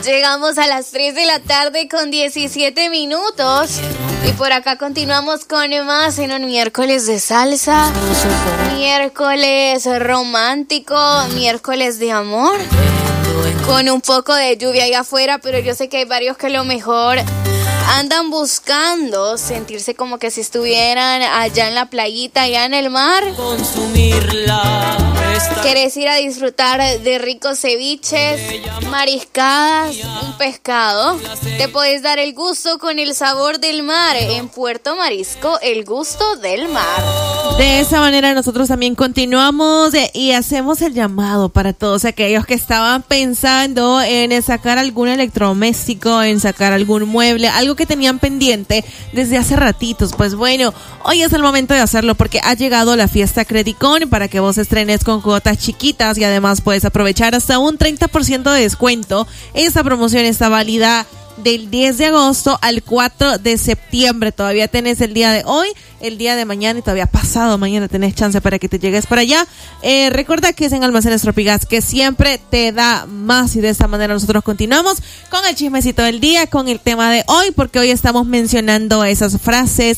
Llegamos a las 3 de la tarde con 17 minutos y por acá continuamos con más en un miércoles de salsa, miércoles romántico, miércoles de amor, con un poco de lluvia ahí afuera, pero yo sé que hay varios que a lo mejor andan buscando sentirse como que si estuvieran allá en la playita, allá en el mar. ¿Quieres ir a disfrutar de ricos ceviches, mariscadas, un pescado? Te puedes dar el gusto con el sabor del mar en Puerto Marisco, el gusto del mar. De esa manera nosotros también continuamos y hacemos el llamado para todos aquellos que estaban pensando en sacar algún electrodoméstico, en sacar algún mueble, algo que tenían pendiente desde hace ratitos. Pues bueno, hoy es el momento de hacerlo porque ha llegado la fiesta Credicon para que vos estrenes con cuotas chiquitas y además puedes aprovechar hasta un 30% de descuento. Esta promoción está válida del 10 de agosto al 4 de septiembre. Todavía tenés el día de hoy, el día de mañana y todavía pasado mañana tenés chance para que te llegues para allá. Recuerda que es en Almacenes Tropigas, que siempre te da más, y de esta manera nosotros continuamos con el chismecito del día, con el tema de hoy, porque hoy estamos mencionando esas frases,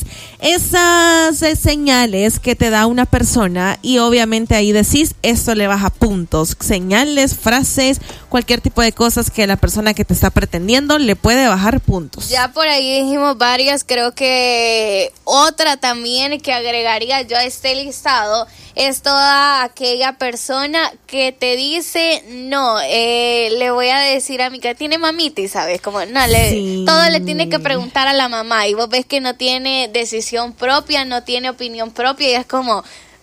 esas señales que te da una persona y obviamente ahí decís, esto le baja puntos. Señales, frases, cualquier tipo de cosas que la persona que te está pretendiendo le puede bajar puntos. Ya por ahí dijimos varias, creo que otra también que agregaría yo a este listado es toda aquella persona que te dice, no, le voy a decir a mi que tiene mamitis, ¿sabes? Como, no, todo le tiene que preguntar a la mamá y vos ves que no tiene decisión propia, no tiene opinión propia y es como...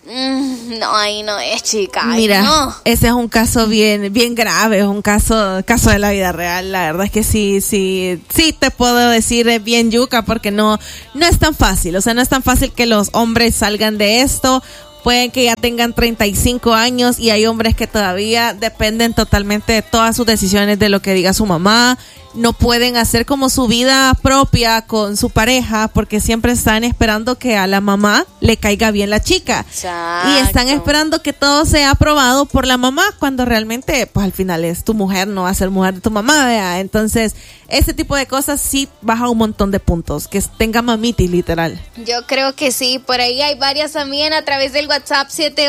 no, ahí no es, chica. Mira, no. Ese es un caso bien grave, es un caso de la vida real. La verdad es que sí te puedo decir es bien yuca porque no es tan fácil. O sea, no es tan fácil que los hombres salgan de esto. Pueden que ya tengan 35 años y hay hombres que todavía dependen totalmente de todas sus decisiones de lo que diga su mamá. No pueden hacer como su vida propia con su pareja porque siempre están esperando que a la mamá le caiga bien la chica. Exacto. Y están esperando que todo sea aprobado por la mamá cuando realmente pues al final es tu mujer, no va a ser mujer de tu mamá, ¿verdad? Entonces ese tipo de cosas sí baja un montón de puntos, que tenga mamitis literal. Yo creo que sí, por ahí hay varias también a través del WhatsApp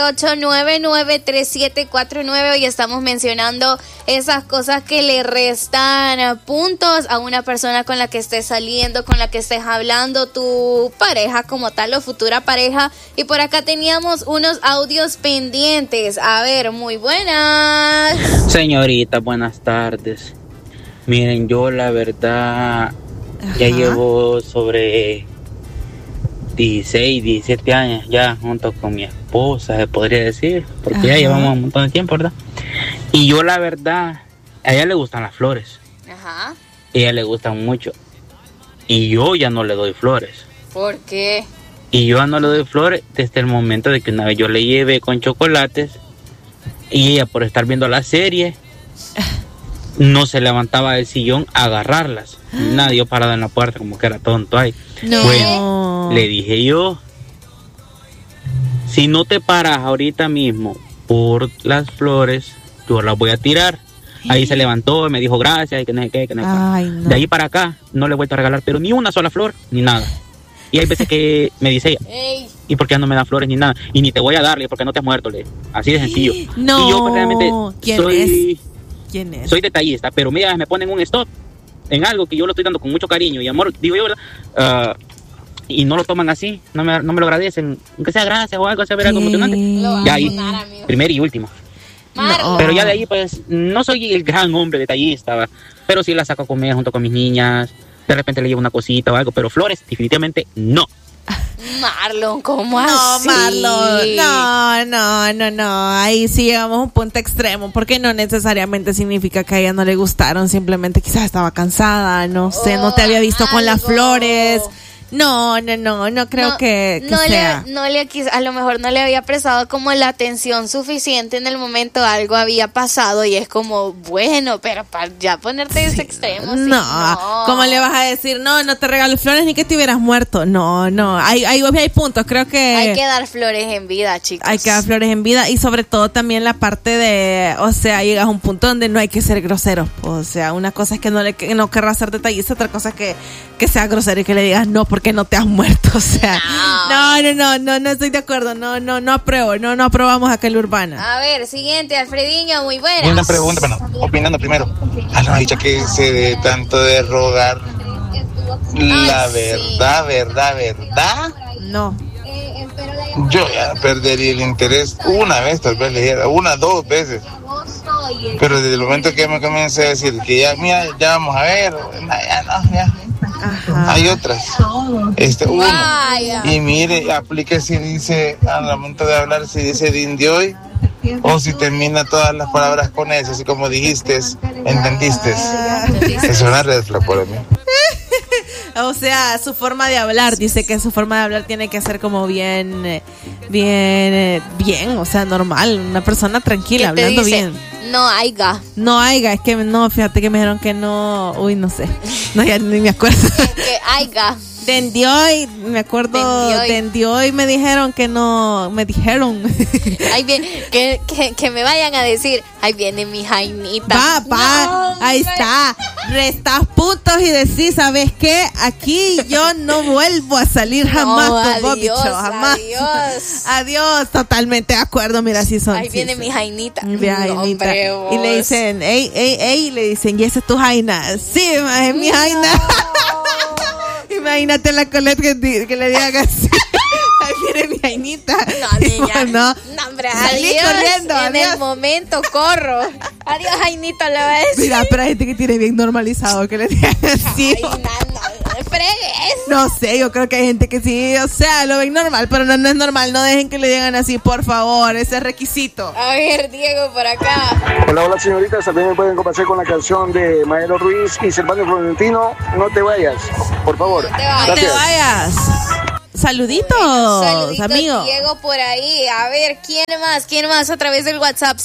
78993749. Hoy estamos mencionando esas cosas que le restan puntos a una persona con la que estés saliendo, con la que estés hablando, tu pareja como tal o futura pareja. Y por acá teníamos unos audios pendientes. A ver, muy buenas. Señorita, buenas tardes. Miren, yo la verdad ya llevo sobre 16, 17 años ya junto con mi esposa, se podría decir, porque ya llevamos un montón de tiempo, ¿verdad? Y yo la verdad, a ella le gustan las flores. Ajá. A ella le gustan mucho. Y yo ya no le doy flores. ¿Por qué? Y yo ya no le doy flores desde el momento de que una vez yo le llevé con chocolates y ella por estar viendo la serie no se levantaba del sillón a agarrarlas. Nadie, yo parado en la puerta como que era tonto ahí. No. Bueno, le dije yo, si no te paras ahorita mismo por las flores, yo las voy a tirar. Ahí se levantó y me dijo gracias y que no sé qué, que no sé qué. Ay, no. De ahí para acá no le he vuelto a regalar, pero ni una sola flor, ni nada. Y hay veces que me dice ella, ¿y por qué no me da flores ni nada? Y ni te voy a darle porque no te has muerto, así de sencillo. No. Y yo pues, realmente ¿Quién es? soy detallista, pero mira, me ponen un stop en algo que yo lo estoy dando con mucho cariño y amor, digo yo, ¿verdad? Y no lo toman así, no me lo agradecen, aunque sea gracias o algo, sea algo emocionante. Ya ahí, primer y último. No. Pero ya de ahí pues no soy el gran hombre detallista, ¿va? Pero sí la saco a comer junto con mis niñas, de repente le llevo una cosita o algo, pero flores definitivamente no. Marlon, ¿cómo No, así? Marlon, no, ahí sí llegamos a un punto extremo, porque no necesariamente significa que a ella no le gustaron, simplemente quizás estaba cansada, no sé, no te había visto con las flores, No creo que sea. A lo mejor no le había prestado como la atención suficiente en el momento, algo había pasado y es como, bueno, pero para ya ponerte ese extremo. No, ¿cómo le vas a decir? No te regalo flores ni que te hubieras muerto. No, hay puntos, creo que... Hay que dar flores en vida, chicos. Hay que dar flores en vida y sobre todo también la parte de, o sea, llegas a un punto donde no hay que ser grosero. O sea, una cosa es que no querrá ser detallista, otra cosa es que sea grosero y que le digas no porque no te has muerto. O sea, no estoy de acuerdo. No apruebo, no aprobamos acá en la Urbana. A ver, siguiente, Alfredinho, muy buena. Una pregunta, opinando primero. No ha dicho que se de tanto de rogar la verdad. No. Yo ya perdería el interés una vez, tal vez le dijera, 2 veces. Pero desde el momento que me comencé a decir que ya vamos a ver, ya. Ajá. Hay otras. Uno. Y mire, aplique si dice, al momento de hablar, si dice dindioy, o si termina todas las palabras con eso, así como dijiste, entendiste. Es una red flag para mí. O sea, su forma de hablar, dice que su forma de hablar tiene que ser como bien, o sea, normal, una persona tranquila, hablando dice? Bien. No haiga, es que no, fíjate que me dijeron que no, no sé, no, ya ni me acuerdo. Que haiga. Dendioy, me acuerdo, Dendioy me dijeron que no, Ahí viene, que me vayan a decir, ahí viene mi Jainita. No, ahí está, restás puntos y decís, ¿sabes qué? Aquí yo no vuelvo a salir jamás con vos, bicho, jamás. Adiós, totalmente de acuerdo, mira, si son. Ahí viene mi Jainita. Hombre, y le dicen, ey, le dicen, ¿y esa es tu Jaina? Sí, es mi Jaina. Imagínate la Colette que le digan así. Ahí viene mi Jainita. No, niña. No, hombre, adiós. Corriendo, en el momento corro. Adiós, Jainita, le va a decir. Mira, pero hay gente que tiene bien normalizado que le digan así. Ay, no fregues. No sé, yo creo que hay gente que sí, o sea, lo ven normal, pero no es normal. No dejen que le digan así, por favor, ese es requisito. A ver, Diego, por acá. Hola, señoritas, también me pueden complacer con la canción de Maelo Ruiz y Servando Florentino, No te vayas, por favor. No te vayas. Saluditos, amigo. Diego por ahí. A ver, ¿quién más? A través del WhatsApp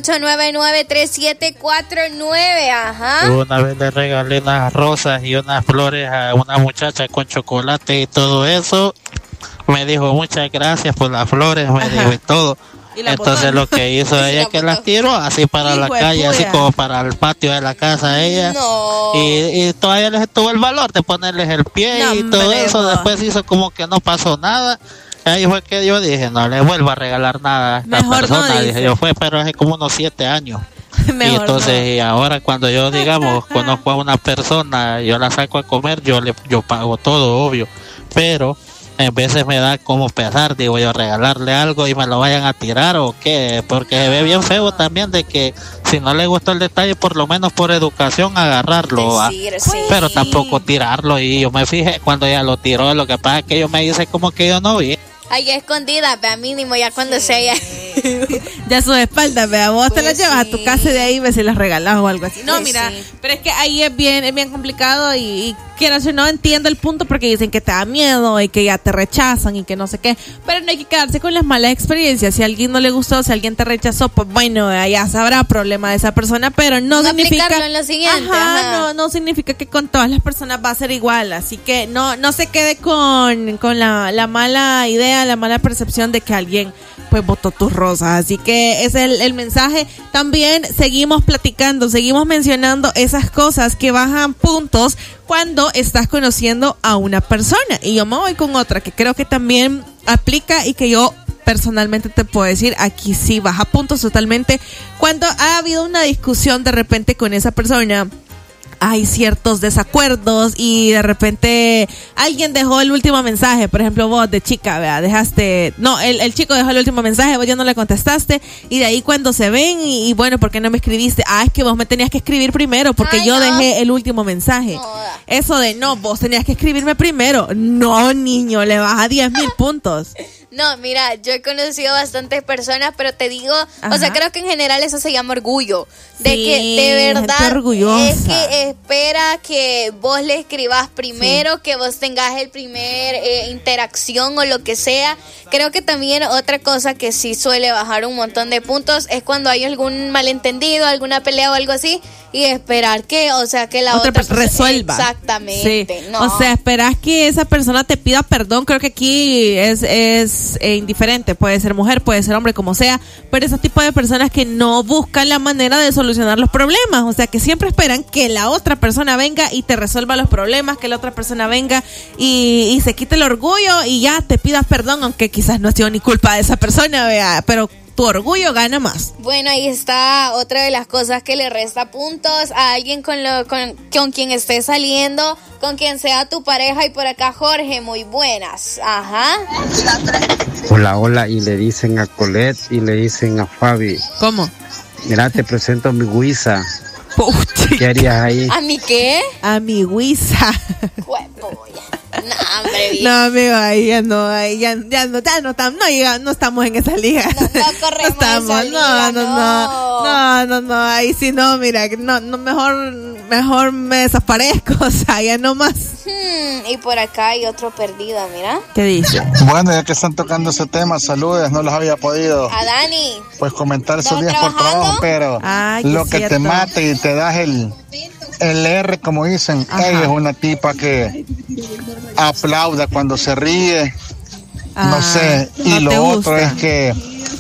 78993749. Ajá. Una vez le regalé unas rosas y unas flores a una muchacha con chocolate y todo eso. Me dijo, muchas gracias por las flores, me dijo y todo. Entonces lo que hizo ella que las tiró así para la calle, así como para el patio de la casa de ella. No. Y todavía les tuvo el valor de ponerles el pie y todo eso. Después hizo como que no pasó nada. Ahí fue que yo dije, no le vuelvo a regalar nada a esta mejor persona. No, dije yo, pero hace como unos 7 años. Y entonces y ahora cuando yo, digamos, conozco a una persona, yo la saco a comer, yo pago todo, obvio. Pero en veces me da como pesar, digo yo, regalarle algo y me lo vayan a tirar o qué, porque se ve bien feo también de que si no le gustó el detalle, por lo menos por educación agarrarlo, sí. Pero tampoco tirarlo. Y yo me fijé cuando ella lo tiró, lo que pasa es que yo me hice como que yo no vi. Ahí escondida, vea, mínimo ya cuando se haya ya a sus espaldas, vea, vos te las llevas a tu casa y de ahí ves si las regalas o algo así. No, mira, pero es que ahí es bien complicado y quieras o no, entiendo el punto porque dicen que te da miedo y que ya te rechazan y que no sé qué, pero no hay que quedarse con las malas experiencias. Si a alguien no le gustó, si alguien te rechazó, pues bueno, ya sabrá problema de esa persona, pero no significa aplicarlo en lo siguiente. No significa que con todas las personas va a ser igual, así que no se quede con la mala idea, la mala percepción de que alguien pues botó tus rosas. Así que ese es el mensaje. También seguimos platicando, seguimos mencionando esas cosas que bajan puntos cuando estás conociendo a una persona. Y yo me voy con otra que creo que también aplica y que yo personalmente te puedo decir, aquí sí baja puntos totalmente. Cuando ha habido una discusión de repente con esa persona, hay ciertos desacuerdos y de repente alguien dejó el último mensaje, por ejemplo vos de chica, ¿verdad? el chico dejó el último mensaje, vos ya no le contestaste y de ahí cuando se ven y bueno, ¿por qué no me escribiste? Es que vos me tenías que escribir primero porque yo dejé el último mensaje. No. Eso de vos tenías que escribirme primero. No, niño, le baja 10,000 puntos. No, mira, yo he conocido bastantes personas, pero te digo, Ajá. o sea, creo que en general eso se llama orgullo. De Sí, que de verdad gente orgullosa. es que espera que vos le escribas primero, que vos tengas el primer interacción o lo que sea. Creo que también otra cosa que sí suele bajar un montón de puntos es cuando hay algún malentendido, alguna pelea o algo así, y esperar que, o sea, que la otra persona resuelva. Exactamente. Sí. No. O sea, esperas que esa persona te pida perdón. Creo que aquí es indiferente. Puede ser mujer, puede ser hombre, como sea. Pero ese tipo de personas que no buscan la manera de solucionar los problemas. O sea, que siempre esperan que la otra persona venga y te resuelva los problemas, que la otra persona venga y se quite el orgullo y ya te pidas perdón, aunque quizás no ha sido ni culpa de esa persona, vea, pero tu orgullo gana más. Bueno, ahí está otra de las cosas que le resta puntos a alguien con quien estés saliendo, con quien sea tu pareja. Y por acá Jorge, muy buenas. Ajá. Hola, y le dicen a Colette y le dicen a Fabi. ¿Cómo? Mira, te presento a mi Wisa. Pucha. ¿Qué harías ahí? ¿A mí qué? A mi Wisa. No, hombre, bien. No, amigo, ahí ya no, no estamos en esa liga. No corremos estamos, esa liga, no, ahí sí no, mira, no, mejor me desaparezco, o sea, ya no más. Y por acá hay otro perdido, mira. ¿Qué dice? Bueno, ya que están tocando ese tema, saludos, no los había podido A Dani. pues comentar esos ¿Estás días por trabajando? trabajo, pero Ay, lo qué que cierto. te mate y te das el R, como dicen, Ajá. ella es una tipa que aplauda cuando se ríe, no sé, y no te lo otro gusta. es que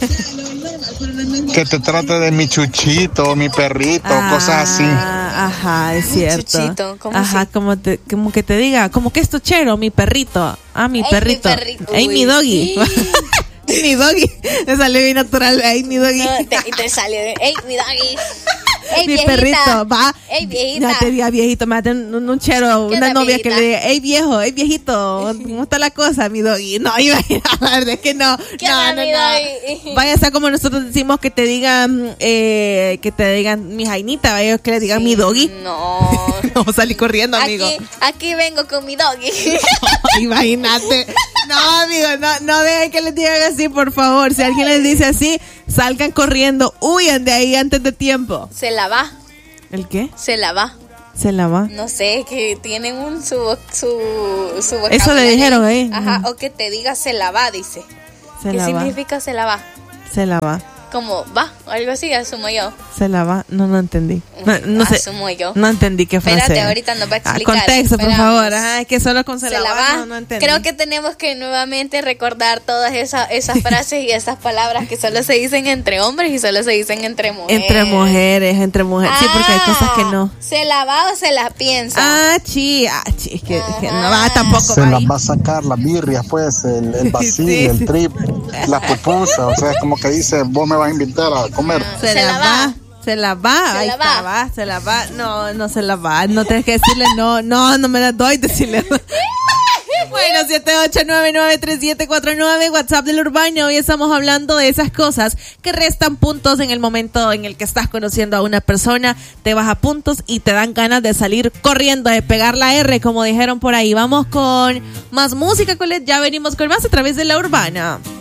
te trate de mi chuchito, mi perrito, cosas así. Ajá, es cierto. Chuchito, ¿cómo ajá, así? como que te diga, como que es tochero, mi perrito. Mi Ey, perrito. mi perrito, Ey, mi güey. doggy. Mi doggy. Me salió bien natural. Ey, mi doggy. No, y te salió de, ¡ey, mi doggy! ¡Ey, Mi viejita! perrito, va. ¡Ey, viejita! Ya te diga viejito, me mate un chero, ¿Qué una onda, novia que viejita? le diga, hey viejo, hey viejito, ¿cómo está la cosa, mi doggy? No, imagina, la verdad es que no. ¿Qué onda, mi doggy? Vaya a ser como nosotros decimos que te digan, mi jainita, vaya que le digan mi doggy. No. Vamos a salir corriendo, amigo. Aquí vengo con mi doggy. Imagínate. No, amigo, no dejen que les digan así, por favor. Si alguien les dice así, salgan corriendo, huyan de ahí antes de tiempo. Se la va. ¿El qué? Se la va. Se la va. No sé, que tienen su vocabulario. Eso le dijeron ahí. Ajá, o que te diga se la va, dice. Se ¿Qué la va. significa se la va? Se la va. Como va, o algo así, asumo yo. Se la va. No entendí. No sé. Asumo yo. No entendí qué frase. Espérate, ahorita nos va a explicar. Contexto, por Esperamos. favor. Ajá, es que solo con se la va. No entendí. Creo que tenemos que nuevamente recordar todas esas frases y esas palabras que solo se dicen entre hombres y solo se dicen entre mujeres. Entre mujeres. Sí, porque hay cosas que no. ¿Se la va o se la piensa? Es que no va tampoco. Se va las ahí. va a sacar las birrias, pues, el vacío, Sí, el sí. trip, las pupusas, o sea, es como que dice, vos me vas a invitar a comer. Se la va. Se la va, ahí la está, va. se la va. No se la va. No tienes que decirle no me la doy, decirle. Bueno, 78993749, WhatsApp del Urbano. Hoy estamos hablando de esas cosas que restan puntos en el momento en el que estás conociendo a una persona. Te baja puntos y te dan ganas de salir corriendo, de pegar la R, como dijeron por ahí. Vamos con más música, Colette. Ya venimos con más a través de la Urbana.